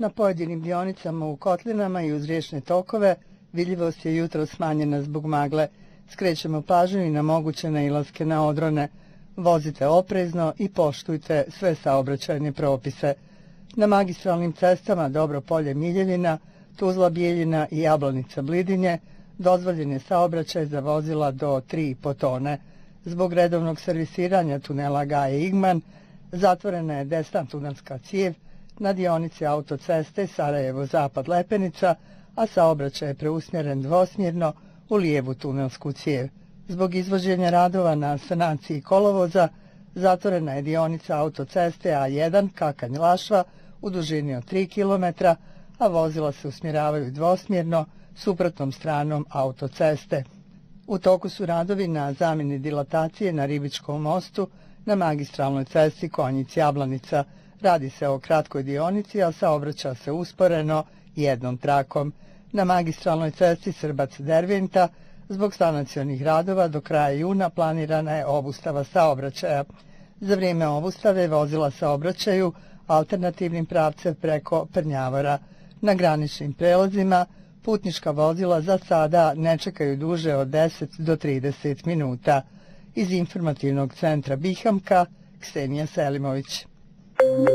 Na pojedinim dionicama u kotlinama i uz riječne tokove vidljivost je jutro smanjena zbog magle. Skrećemo pažnju i na moguće nailaske na odrone. Vozite oprezno i poštujte sve saobraćajne propise. Na magistralnim cestama Dobro Polje Miljevina, Tuzla Bijeljina i Jablanica Blidinje dozvoljen je saobraćaj za vozila do 3,5 tone. Zbog redovnog servisiranja tunela Gaje Igman zatvorena je desna tunelska cijev na dionici autoceste Sarajevo-Zapad Lepenica, a saobraćaj je preusmjeren dvosmjerno u lijevu tunelsku cijev. Zbog izvođenja radova na sanaciji kolovoza zatvorena je dionica autoceste A1 Kakanj-Lašva u dužini od 3 km, a vozila se usmjeravaju dvosmjerno suprotnom stranom autoceste. U toku su radovi na zamjeni dilatacije na Ribičkom mostu na magistralnoj cesti Konjic-Jablanica. Radi se o kratkoj dionici, a saobraća se usporeno jednom trakom. Na magistralnoj cesti Srbac-Derventa zbog sanacionih radova do kraja juna planirana je obustava saobraćaja. Za vrijeme obustave vozila saobraćaju alternativnim pravcem preko Prnjavora. Na graničnim prelazima putnička vozila za sada ne čekaju duže od 10 do 30 minuta. Iz informativnog centra Bihamka, Ksenija Selimović.